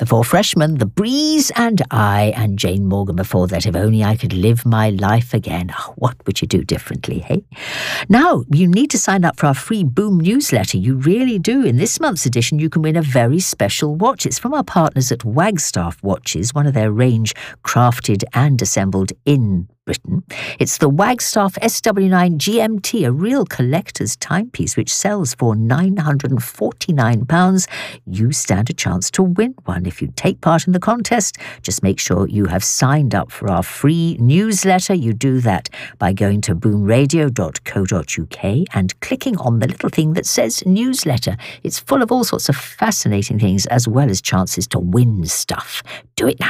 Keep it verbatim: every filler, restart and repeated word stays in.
The Four Freshmen, The Breeze, and I, and Jane Morgan before that. If only I could live my life again. Oh, what would you do differently, hey? Now, you need to sign up for our free Boom newsletter. You really do. In this month's edition, you can win a very special watch. It's from our partners at Wagstaff Watches, one of their range crafted and assembled in Britain. It's the Wagstaff S W nine G M T, a real collector's timepiece which sells for nine hundred forty-nine pounds. You stand a chance to win one. If you take part in the contest, just make sure you have signed up for our free newsletter. You do that by going to boom radio dot co dot uk and clicking on the little thing that says newsletter. It's full of all sorts of fascinating things as well as chances to win stuff. Do it now.